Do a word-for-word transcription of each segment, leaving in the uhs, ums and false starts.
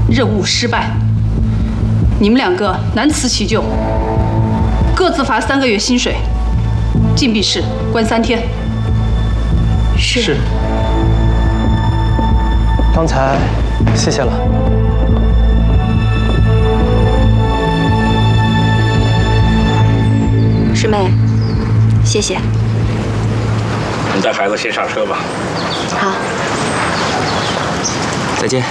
任务失败，你们两个难辞其咎，各自罚三个月薪水，禁闭室关三天。 是。 是。刚才谢谢了。 师妹，谢谢。 你带孩子先上车吧。 好。 再见。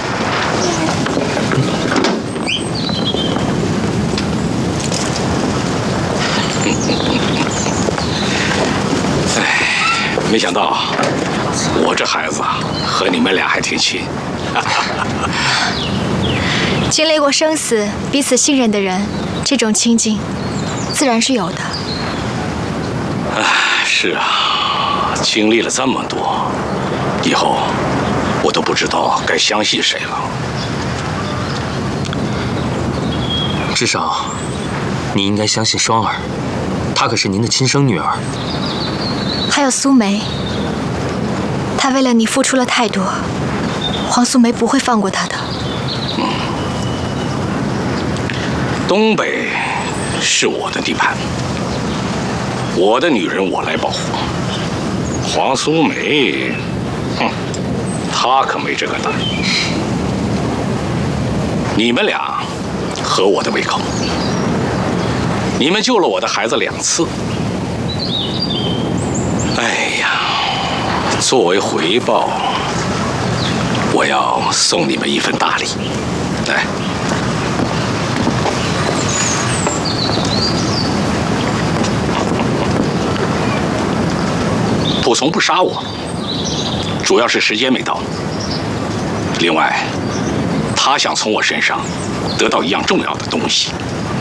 哎，没想到我这孩子和你们俩还挺亲。 经历过生死、彼此信任的人，这种亲近自然是有的。 哎，是啊，经历了这么多，以后我都不知道该相信谁了。 至少，你应该相信双儿，她可是您的亲生女儿。 还有苏梅，她为了你付出了太多，黄苏梅不会放过她的。 嗯，东北是我的地盘，我的女人我来保护。黄苏梅，哼，她可没这个胆。你们俩合我的胃口，你们救了我的孩子两次。哎呀，作为回报，我要送你们一份大礼。来，蒲松不杀我，主要是时间没到。另外，他想从我身上得到一样重要的东西。